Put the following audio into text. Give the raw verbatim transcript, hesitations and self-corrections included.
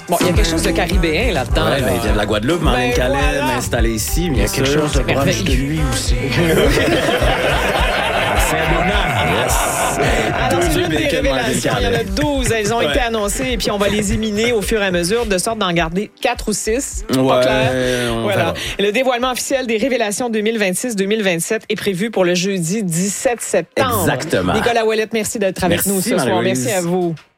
Bon, il y a quelque chose de caribéen là-dedans. Ouais, là. ben, il vient de la Guadeloupe, mais en Ben, Calais, voilà. m'installer ici, Il y bien a quelque sûr. chose de proche merveilleux. de lui aussi. Alors, c'est Deux l'une des bacon, révélations. Il y en a douze. Elles ont Ouais. été annoncées et puis on va les éliminer au fur et à mesure de sorte d'en garder quatre ou six. Pas Ouais, clair? on Voilà. verra. Et le dévoilement officiel des révélations deux mille vingt-six deux mille vingt-sept est prévu pour le jeudi dix-sept septembre. Exactement. Nicolas Ouellette, merci d'être avec Merci, nous ce soir. Marie-Louise. Merci à vous.